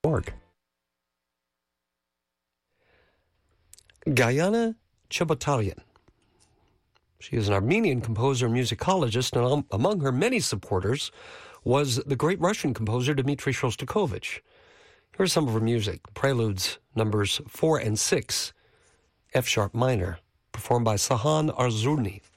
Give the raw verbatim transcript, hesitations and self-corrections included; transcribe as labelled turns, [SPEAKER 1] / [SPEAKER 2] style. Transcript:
[SPEAKER 1] org. Gayana Chebotaryan. She is an Armenian composer and musicologist, and among her many supporters was the great Russian composer Dmitri Shostakovich. Here's some of her music: Preludes numbers four and six, F-sharp minor, performed by Sahan Arzurny.